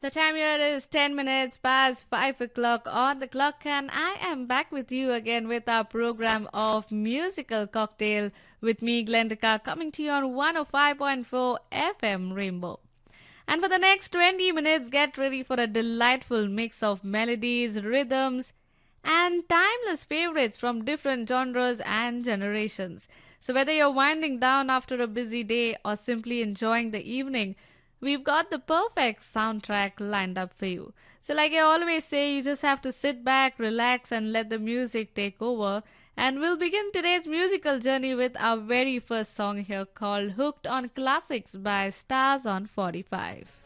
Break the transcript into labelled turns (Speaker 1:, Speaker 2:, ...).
Speaker 1: The time here is 10 minutes past 5 o'clock on the clock, and I am back with you again with our program of Musical Cocktail with me, Glendika, coming to you on 105.4 FM Rainbow. And for the next 20 minutes, get ready for a delightful mix of melodies, rhythms, and timeless favorites from different genres and generations. So, whether you're winding down after a busy day or simply enjoying the evening, we've got the perfect soundtrack lined up for you. So, like I always say, you just have to sit back, relax, and let the music take over. And we'll begin today's musical journey with our very first song here called Hooked on Classics by Stars on 45.